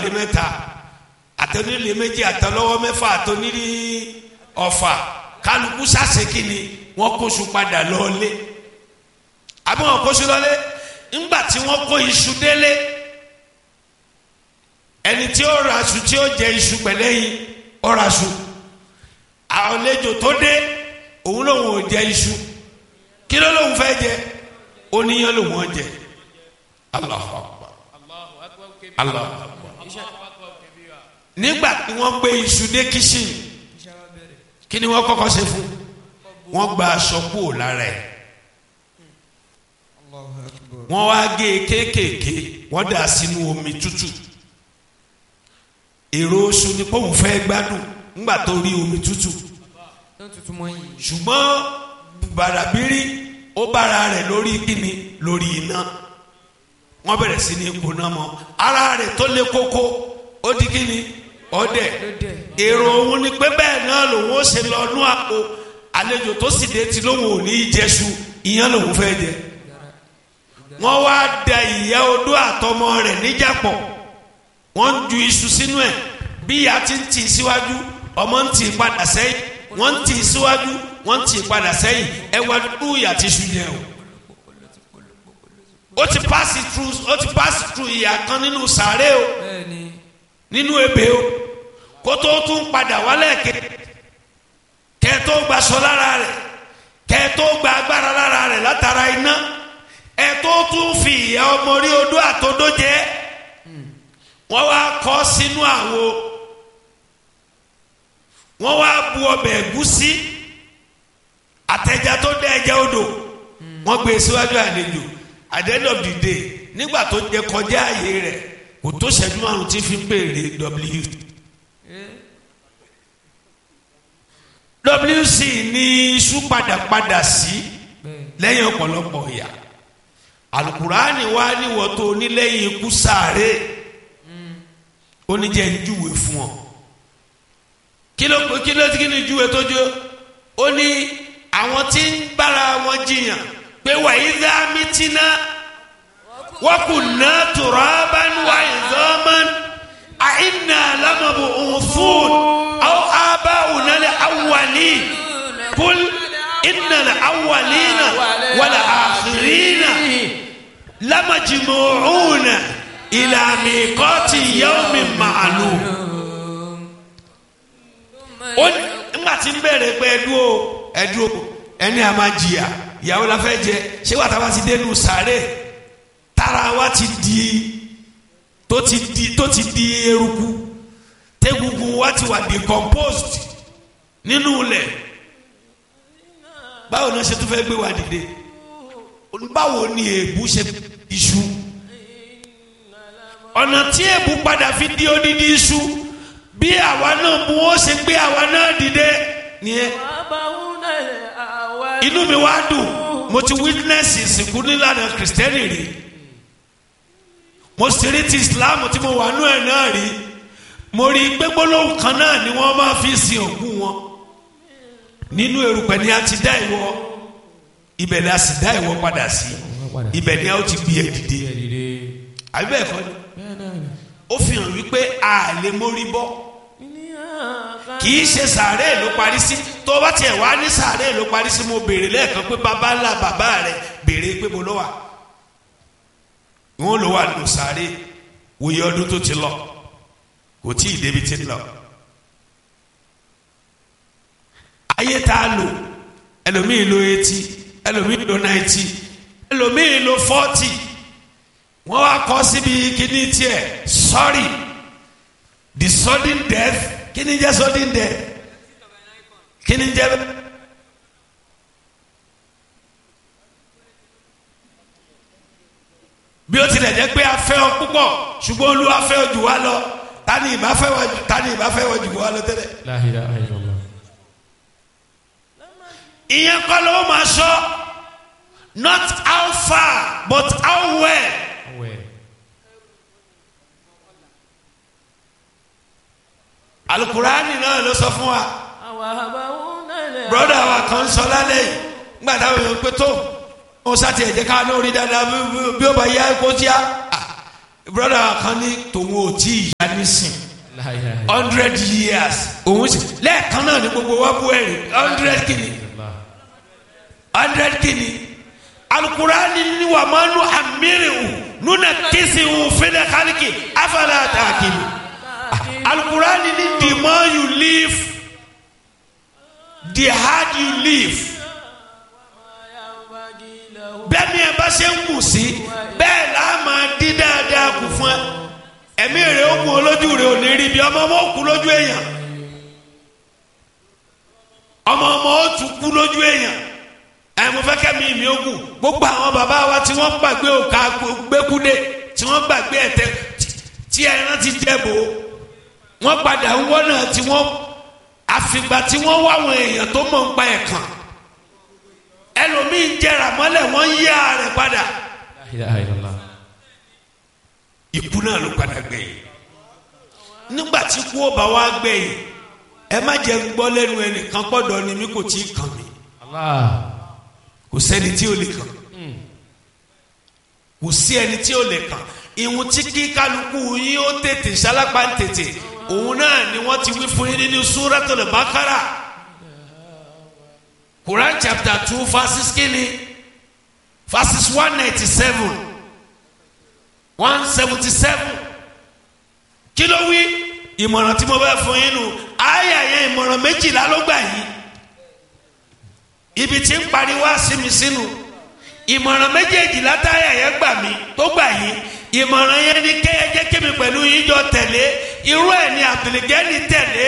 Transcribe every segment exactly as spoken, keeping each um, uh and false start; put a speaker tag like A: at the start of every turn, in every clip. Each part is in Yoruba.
A: lé mẹ́ta àtọ́nílé méjì àtọ́lọ́wọ́ mẹ́fà àtọ́nílé ọ̀fà kálukú sàṣekì ni wọ́n kóṣù padà lọ́ọ́lé àbí wọ́n kóṣù lọ́ọ́lé ńgbà tí wọ́n kó iṣu délé ẹni tí ó ra aṣù tí ó jẹ iṣu pẹ̀lẹ́yìn ó ra aṣù àwọn àlejò tó dé òun lòun ò jẹ iṣu kí ló lòun fẹ́ jẹ oníyan lòun ò jẹ Allahu Akbar Allahu Akbar nígbà tí wọ́n gbé iṣu dé kíṣìn kí ni wọ́n kọ́kọ́ ṣe fún wọ́n gba aṣọ kúrò lára ẹ̀ wọ́n wá gé e kéékèèké wọ́n dà sínú omi tútù èrò oṣù ni pọ́ùn fẹ́ gbádùn ńgbà tó rí omi tútù ṣùgbọ́n bàràbírí ó bára rẹ̀ lórí kíni lórí iná wọ́n bẹ̀rẹ̀ sí ní kóná mọ́ ara rẹ̀ tó lé kókó ó di kíni ọdẹ èrò òun ni pé bẹ́ẹ̀ náà lòun ó ṣe lọ nú àpò àlejò tó sì dé ti lóun ò ní í jẹṣu ìyẹn lòun fẹ́ jẹ wọ́n wá da ìyá odó àtọmọ rẹ̀ níjàpọ̀ wọ́n ń ju iṣu sínú ẹ̀ bí ìyá ti ń tì í síwájú ọmọ ń tì í padà sẹ́yìn wọ́n ń tì í síwájú wọ́n ń tì í padà sẹ́yìn ẹ wá dúdú ìyá ti ṣu jẹ o ó ti pass through ó ti pass through ìyá kan nínú sàárè o nínú ebè o kó tó tún padà wálẹ̀ ké kẹ́ tó gbaṣọ lára rẹ̀ kẹ́ tó gba agbára lára rẹ̀ látara iná ẹ tó tún fi ìyá ọmọ rí odó àtodó jẹ wọ́n wá kọ́ sínú àwo wọ́n wá bu ọbẹ̀ ẹ̀gúsí àtẹja tó dé ẹja odò wọ́n gbé síwájú àlejò at the end of the day nígbà tó jẹ kọjá ààyè rẹ̀ kò tó ṣẹ́jú márùn tí fi ń pèrè w wc ní iṣu padàpadà sí lẹ́yìn ọ̀pọ̀lọpọ̀ ìyà alukurani wa ni wọ́n tó nílẹ̀yìn ikú sáré oníjẹ́ ń júwe fún ọ kí ló kí ló kí ni júwe tó jó ó ní àwọn tí ń bára wọn jiyàn pé wà idha mitina wa kunna turaban wa idhaman a inna lamab'uthun aw aba'una al-awwalin qul inna al-awwalina wal akhirina lamajmu'una ila miqati yawmin ma'lum ó nígbà tí ń bẹ̀rẹ̀ pé ẹdú o ẹdú o ẹni a máa jìyà ìyàwó la fẹ́ jẹ ṣé wàá táwa ti dénú sàárè tára wa ti di tó ti di tó ti di eruku tẹ́gungun wa ti wà decomposed nínú ilẹ̀ báwo ni wọ́n ṣe tún fẹ́ gbé wa dìde báwo ni èébú ṣe iṣu ọ̀nà tí èébú padà fi di odidi iṣu bí àwa náà mú ó ṣe gbé àwa náà dìde nìyẹn inú mi wá dùn mo ti witness ìsìnkú nílànà kìrìsìtẹ́nì rí mo sì rí ti islam tí mo wà nú ẹ̀ náà rí mo rí pé gbólóhùn kan náà ni wọ́n máa fi sin òkú wọn nínú erùpẹ̀ ni a ti dá ìwọ ibẹ̀ ni a sì dá ìwọ padà sí ibẹ̀ ni a ó ti gbé ẹ dìde àbí bẹ́ẹ̀ kọ́ ni ó fi hàn wípé a lè mórí bọ́ kì í ṣe sàárè ló parí sí tó bá tiẹ̀ wá ní sàárè ló parí sí mo béèrè lẹ́ẹ̀kan pé bàbá ńlá bàbá rẹ̀ béèrè pé mo ló wà wọn ló wà nù sàárè wòye ọdún tó ti lọ kò tí ì débi tí ń lọ ayé tá a lò ẹlòmíì lo eighty ẹlòmíì lo ninety ẹlòmíì lo forty wọ́n wá kọ́ síbi kíní tiẹ̀ sorry the sudden death kíní jẹ́ sudden death kíní jẹ́ bí ó tilẹ̀ jẹ́ pé a fẹ́ ọ púpọ̀ ṣùgbọ́n Olúwa fẹ́ ọ jù wá lọ tani ìbá fẹ́ wọ tani ìbá fẹ́ wọ jù wá lọ tẹ́lẹ̀. La ilaha illallah. ìyẹn kọ́ ló máa sọ not how far but how well. alukurani náà ló sọ fún wa broda wa kan sọ lálẹ́ yìí nígbà táwọn èèyàn pé tó wọn sátì ẹ̀jẹ̀ ká lórí dáadáa bí ó bá yá kó tíá brother kan ní tòun ò tí ì yá nísìn hundred years òun sì lẹ́ẹ̀kan náà ní gbogbo wa bú ẹ̀rí hundred kìíní hundred kìíní alukurani ni wa ma nu amirihu nuna kisi wu fele khaliki afala ta'qilu alukurani ni the more you live the hard you live bẹ́ẹ̀ ni ẹ bá ṣe ń kù sí bẹ́ẹ̀ là á máa di dáadáa kù fún ẹ ẹ̀mí rẹ̀ ó kún olójú rẹ̀ ò ní rí bí ọmọ ọmọ ó kú lójú èèyàn ọmọ ọmọ ó tún kú lójú èèyàn ẹ mo fẹ́ kẹ́mi mi ó kù gbogbo àwọn bàbá wa tí wọ́n gbàgbé òkà gbẹ́kúdé tí wọ́n gbàgbé ẹ̀tẹ́ tí ẹran ti jẹ́bò wọ́n padà ń wọ́nà tí wọ́n àfìgbà tí wọ́n wá àwọn èèyàn tó mọ̀ ń pa ẹ̀kan ẹlòmíì ń jẹrà mọ́lẹ̀ wọ́n yí ààrẹ padà ikú náà ló padà gbẹ̀yìn nígbà tí kú ó bá wá gbẹ̀yìn ẹ má jẹ́ ń gbọ́ lẹ́nu ẹnìkan pọ̀dọ̀ ni mi kò tí ì kàn mí kò sẹ́ni tí ó lè kàn kò sí ẹni tí ó lè kàn ìhun tí kí kálukú yín ó tètè sálápá tètè òun náà ni wọ́n ti wí fún yín nínú Suratul Baqara Quran chapter two verses kini verses one ninety seven one seventy seven kí ló wí ìmọ̀ràn tí mo bá fún yín nù àyà yẹn ìmọ̀ràn méjìlá ló gbà yìí ibi tí ń pariwo sí mi sínú ìmọ̀ràn méjèèjìlá táyà yẹn gbà mí tó gbà yìí ìmọ̀ràn yẹn ni kẹ́yẹ́jẹ́ kémi pẹ̀lú yín jọ tẹ̀lé irú ẹ̀ ní àbìlẹ̀gẹ́ni tẹ̀lé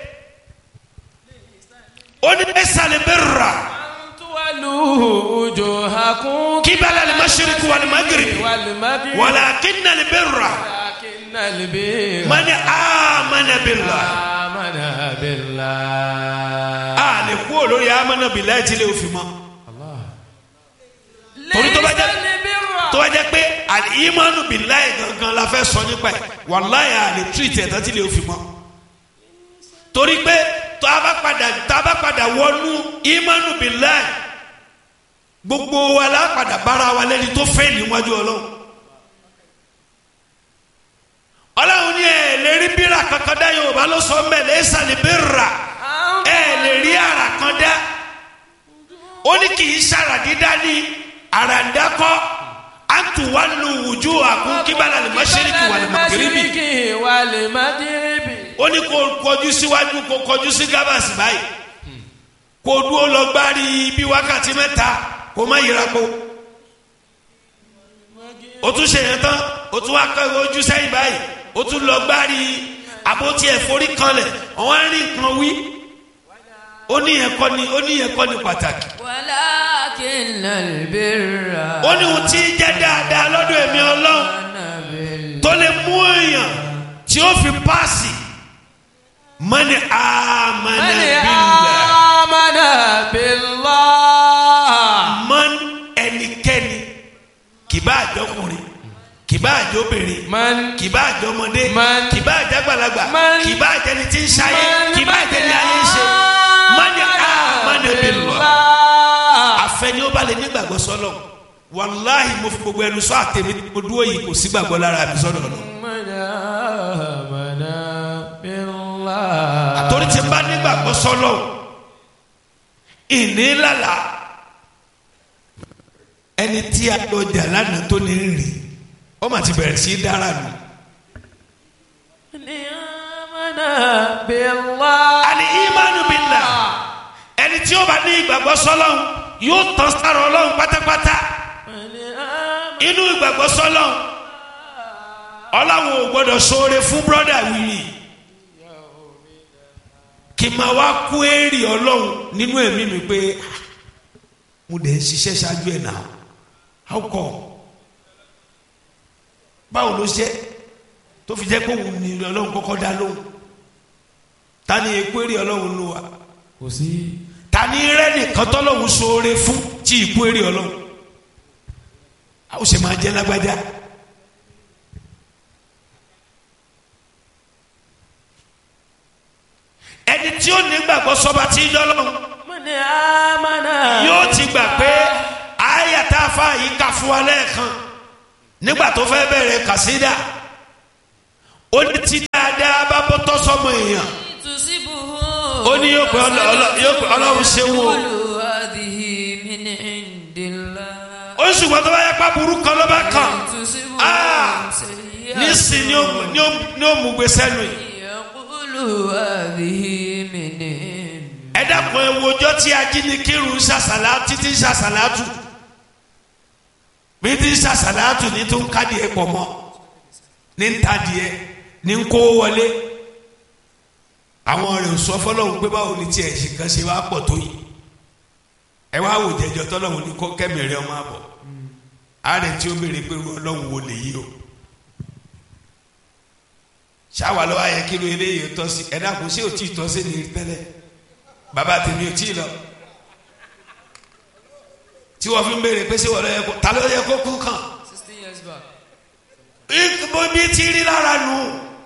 A: ó ní ẹ̀sàlẹ̀ bẹ́ẹ̀ rà kíbalà lè má ṣe kú wàlẹ̀ magiri wàlẹ̀ akínà lè bẹ́ẹ̀ rà mani amana billah a lè kú olórí amana billah tí lè fi mọ́ torí tó bá jẹ́ tó bá jẹ́ pé al-imanu billahi gangan la fẹ́ sọ nípa ẹ̀ wallahi a lè tírìtì ẹ̀ tán tí lè fi mọ́ torí pé tó a bá padà tó a bá padà wọnú imanu billahi gbogbo wa la padà bára wa lẹ́ni tó fẹ́ níwájú ọlọ́run ọlọ́run ní ẹ̀ lè rí bírà kankan dá yorùbá ló sọ mẹ́ lè sàlẹ̀ bírà ẹ̀ lè rí ara kan dá ó ní kì í sára dídá ní àràǹdákọ́ àtúwálù wùjú àkún kíbalà lè mashriqi wal maghribi ó ní kó kọjú síwájú kó kọjú sí gábàsì báyìí kó dúró lọ gbárí bí wákàtí mẹ́ta kó má yíra po ó tún ṣe yẹn tán ó tún wá kọ́ ojú sẹ́yìn báyìí ó tún lọ gbárí àbótí ẹ̀fọ́rí kanlẹ̀ ọ̀wọ́n á rí nǹkan wí ó ní yẹn kọ́ ni ó ní yẹn kọ́ ni pàtàkì.
B: walakinnal birra.
A: ó ní ohun tí jẹ́ dáadáa lọ́dọ̀ èmi ọlọ́run tó lè mú èèyàn tí ó fi páàsì mani amana billah.
B: amana billah.
A: man ẹnikẹ́ni kìbá àjọkùnrin kìbá àjọbìnrin kìbá àjọmọdé kìbá àjàgbàlagbà kìbá àjẹni tí ń ṣayé kìbá àjẹni ayé ń ṣe mani amana billah. àfẹni ó bá lè nígbàgbọ́ sọ́lọ̀ wàláhì mo fi gbogbo ẹnu sọ àtẹ̀mí mo dúró yìí kò sí gbàgbọ́ lára mi sọ́dọ̀ lọ. àtòrí tí n bá nígbàgbọ́ sọ́lọ̀ ìní lálà ẹni tí a lọ jà lánàá tó ní rìn ó mà ti bẹ̀rẹ̀ sí í dára nù. àní ìmánu billah ẹni tí ó bá ní ìgbàgbọ́ sọ́lọ̀ yóò tán sára ọlọ́run pátápátá inú ìgbàgbọ́ sọ́lọ́ ọlọ́run ò gbọ́dọ̀ ṣoore fún brọ́dà wìrì kì máa wá kú èrè ọlọ́run nínú ẹ̀mí mi pé mo dẹ̀ ń ṣiṣẹ́ ṣáájú ẹ̀ náà how come báwo ló ṣe tó fi jẹ́ pé òun ni ọlọ́run kọ́kọ́ dá lóhùn ta ni ekú èrè ọlọ́run ló wà
B: kò sí
A: ta ni rẹ́ nìkan tọ́lọ́run ṣoore fún tí ìkú èrè ọlọ́run ó ṣe máa jẹ́ lágbájá ẹni tí ó ní gbàgbọ́ sọ́ba tí ń dọ́lọ́run yóò ti gbà pé àyàtà afa yìí kà fún wa lẹ́ẹ̀kan nígbà tó fẹ́ bẹ̀rẹ̀ kàsídà ó ní tí dáadáa bá bọ́ tọ́ sọ́mọ èèyàn ó ní yóò pé ọlọ́run ṣe wò ó ṣùgbọ́n tó bá yẹ pa burú kan ló bá kàn nísìn ni ó mú gbèsè nù yìí. ẹ dákun ẹ wo ọjọ́ tí ajínigbìrún ṣàṣàlá títí ṣàṣàlátù bí tí ṣàṣàlátù ní tó ń kádìẹ pọ̀ mọ́ ní ń tadìẹ ní ń kó wọlé àwọn rẹ̀ ò sọ fọlọ́hún pé báwo ni tiẹ̀ ṣe kan ṣe wá pọ̀ tó yìí ẹ wá wò jẹjọ tọ́lọ́hún ní kó kẹ́mìrẹ́ ọmọ àbọ̀ ààrẹ tí ó béèrè pé ọlọ́hún wo lè yí o ṣáwa lọ́wọ́ ayẹ kí ló eléyìí tọ́ sí ẹ dákun sí ò tí ì tọ́ sí ní tẹ́lẹ̀ bàbá tèmi ò tí ì lọ tí wọ́n fi ń béèrè pé sí wọ́n lọ yẹ kó ta ló yẹ kó kú kàn bí ti rí lára nù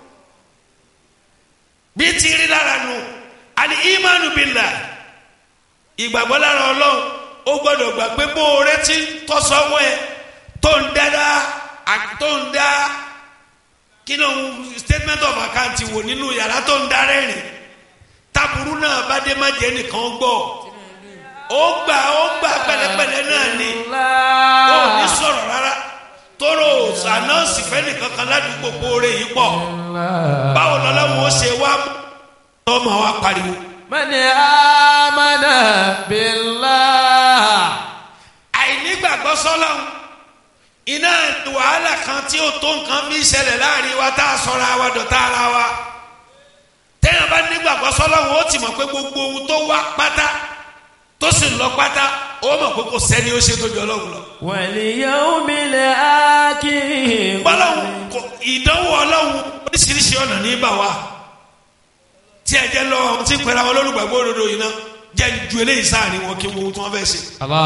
A: bí ti rí lára nù àní ìmánu billah ìgbàgbọ́ lára ọlọ́run ó gbọ́dọ̀ gbà pé bó o retí tọ́sọ́wọ́ ẹ tó ń dáadáa tó ń dá kí ló ń statement of account wò nínú yàrá tó ń dá rẹ́rìn táburú náà bá dé má jẹ́ nìkan gbọ́ ó gbà ó gbà pẹ̀lẹ́pẹ̀lẹ́ náà ni ó ní sọ̀rọ̀ rárá tóró ànáǹsì fẹ́ni kankan ládùúgbò kóore yìí pọ̀ báwo lọ́lọ́wọ́ ó ṣe wá tọ́mọ wa pariwo.
B: mani amana billah.
A: àìnígbàgbọ́ sọ́lọ́hún iná wàhálà kan tí ó tó nǹkan bí ìṣẹ̀lẹ̀ láàrin wa tá a sọra wa dọ̀tá ara wa tẹ́yìn bá nígbàgbọ́ sọ́lọ́hún ó ti mọ̀ pé gbogbo ohun tó wá pátá tó sì lọ pátá ó mọ̀ pé kò sẹ́ni ó ṣe tó jọ ọlọ́run lọ.
B: wal yawmil akhir.
A: bọ́lọ́hún ìdánwò ọlọ́run oríṣiríṣi ọ̀nà ní bà wá tí ẹ jẹ́ lọ́wọ́ tí ń pẹ́ra wọn lólùgbàgbọ́ òdodo yìí náà jẹ́ ju eléyìí sáàrin wọn kí wọ́n ohun tí wọ́n fẹ́ ṣe.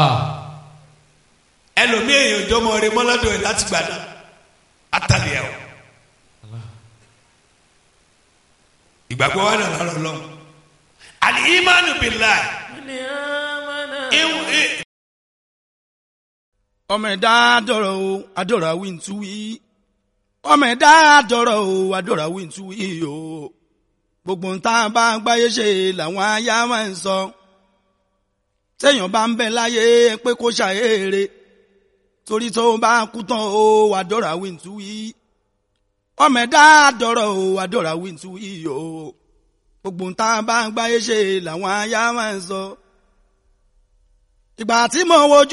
A: ẹlòmíì èèyàn ìjọmọ rẹ mọ́ládọ̀ ẹ̀ láti gbà náà àtàlẹ́ ẹ̀ o. ìgbàgbọ́ wa nà lọ́rọ̀ lọ́wọ́ al-imanu billah.
C: ọmọ ẹ̀dá àdọ̀rọ̀ o àdọ̀rọ̀ àwìntúwì ọmọ ẹ̀dá àdọ̀rọ̀ o àdọ̀rọ̀ àwìntúwì o gbogbo ń tá a bá gbáyé ṣe làwọn aya máa ń sọ téèyàn bá ń bẹ láyé pé kó ṣàyèrè torí tó bá kú tán o àdọ̀rọ̀ àwìntúwì ọmọ ẹ̀dá àdọ̀rọ̀ o àdọ̀rọ̀ àwìntúwì o gbogbo ń tá a bá gbáyé ṣe làwọn aya máa ń sọ ìgbà tí mo wojú